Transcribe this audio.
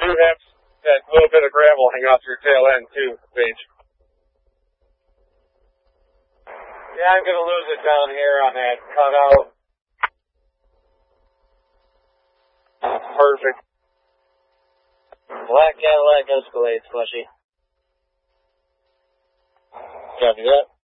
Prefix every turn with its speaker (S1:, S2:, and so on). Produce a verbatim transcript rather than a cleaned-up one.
S1: do have that little bit of gravel hang off your tail end too, Paige. Yeah, I'm going to lose it down here on that cutout. Perfect.
S2: Black Cadillac Escalade, Slushy.
S1: Copy that.